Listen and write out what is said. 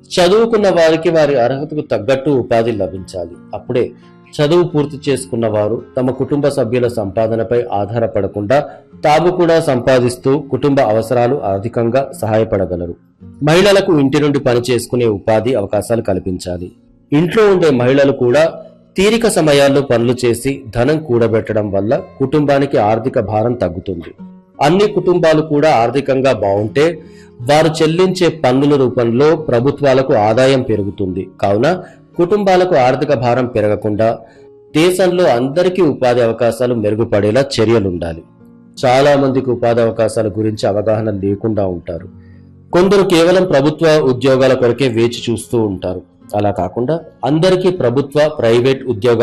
చదువుకున్న వారికి వారి అర్హతకు తగ్గట్టు ఉపాధి లభించాలి. అప్పుడే చదువు పూర్తి చేసుకున్న వారు తమ కుటుంబ సభ్యుల సంపాదనపై ఆధారపడకుండా తాము కూడా సంపాదిస్తూ కుటుంబ అవసరాలు ఆర్థికంగా సహాయపడగలరు. మహిళలకు ఇంటి నుండి పని చేసుకునే ఉపాధి అవకాశాలు కల్పించాలి. ఇంట్లో ఉండే మహిళలు కూడా తీరిక సమయాల్లో పనులు చేసి ధనం కూడబెట్టడం వల్ల కుటుంబానికి ఆర్థిక భారం తగ్గుతుంది. అన్ని కుటుంబాలు కూడా ఆర్థికంగా బాగుంటే వారు చెల్లించే పన్నుల రూపంలో ప్రభుత్వాలకు ఆదాయం పెరుగుతుంది. కావున కుటుంబాలకు ఆర్థిక భారం పెరగకుండా దేశంలో అందరికీ ఉపాధి అవకాశాలు మెరుగుపడేలా చర్యలుండాలి. చాలా మందికి ఉపాధి అవకాశాల గురించి అవగాహన లేకుండా ఉంటారు. కొందరు కేవలం ప్రభుత్వ ఉద్యోగాల కొరకే వేచి చూస్తూ ఉంటారు. అలా కాకుండా అందరికీ ప్రభుత్వ, ప్రైవేట్ ఉద్యోగాలు